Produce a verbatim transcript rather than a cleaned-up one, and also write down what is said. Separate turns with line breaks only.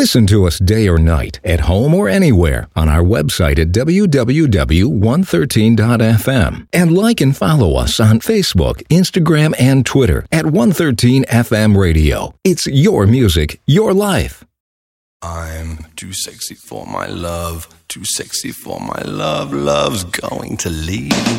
Listen to us day or night, at home or anywhere, on our website at w w w dot one thirteen dot f m. And like and follow us on Facebook, Instagram, and Twitter at one thirteen F M Radio. It's your music, your life.
I'm too sexy for my love, too sexy for my love. Love's going to leave